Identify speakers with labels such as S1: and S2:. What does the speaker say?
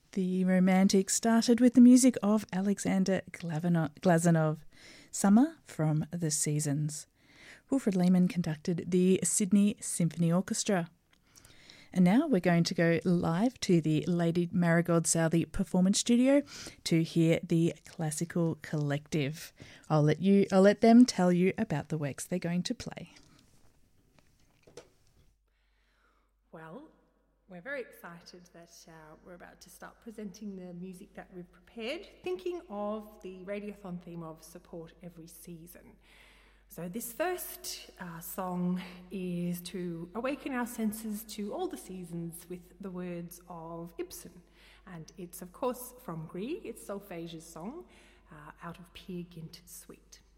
S1: The Romantics started with the music of Alexander Glazunov, Summer from the Seasons. Wilfred Lehman conducted the Sydney Symphony Orchestra. And now we're going to go live to the Lady Marigold Southey Performance Studio to hear the Classical Collective. I'll let them tell you about the works they're going to play.
S2: Well, we're very excited that we're about to start presenting the music that we've prepared, thinking of the Radiothon theme of Support Every Season. So this first song is to awaken our senses to all the seasons with the words of Ibsen. And it's, of course, from Grieg. It's Solfège's song, out of Peer Gynt's suite.